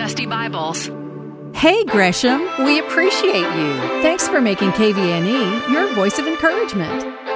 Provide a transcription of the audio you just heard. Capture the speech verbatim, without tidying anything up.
Dusty Bibles. Hey, Gresham. We appreciate you. Thanks for making K V N E your voice of encouragement.